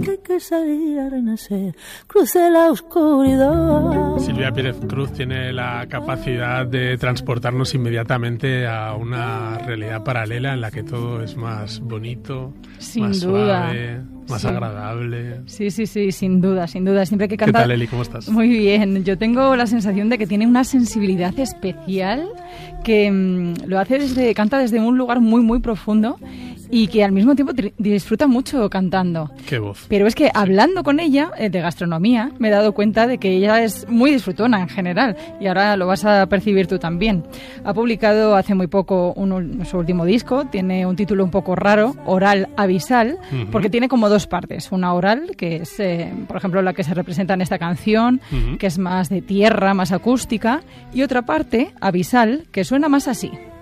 hay que salir a renacer, cruce la oscuridad. Silvia Pérez Cruz tiene la capacidad de transportarnos inmediatamente a una realidad paralela en la que todo es más bonito, más suave, más agradable. Sí, sin duda. Siempre que canta... ¿Qué tal, Eli? ¿Cómo estás? Muy bien. Yo tengo la sensación de que tiene una sensibilidad especial que canta desde un lugar muy, muy profundo y que al mismo tiempo disfruta mucho cantando. ¡Qué voz! Pero es que hablando con ella de gastronomía me he dado cuenta de que ella es muy disfrutona en general y ahora lo vas a percibir tú también. Ha publicado hace muy poco su último disco, tiene un título un poco raro, Oral Abisal, porque tiene como dos partes. Una oral, que es, por ejemplo, la que se representa en esta canción, que es más de tierra, más acústica, y otra parte, abisal, que suena más así.